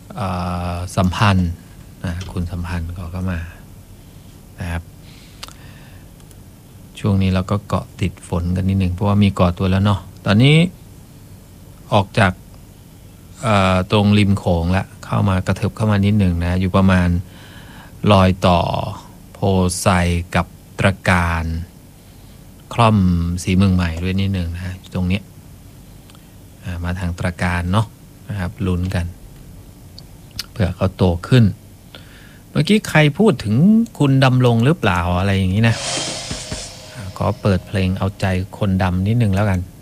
สัมพันธ์คุณสัมพันธ์ก็มานะครับช่วงนี้เราก็เกาะติดฝนกันนิดหนึ่งเพราะว่ามีก่อตัวแล้วเนาะตอนนี้ออกจากตรงริมโขงแล้วเข้ามากระเถิบเข้ามานิดหนึ่งนะอยู่ประมาณรอยต่อโพไซกับตระการคล่อมสีเมืองใหม่ด้วยนิดหนึ่งนะตรงนี้มาทางตระการเนาะนะครับลุ้นกันเผื่อเขาโตขึ้นเมื่อกี้ใครพูดถึงคุณดำรงหรือเปล่าอะไรอย่างนี้นะขอเปิดเพลงเอาใจคนดำนิดนึงแล้วกัน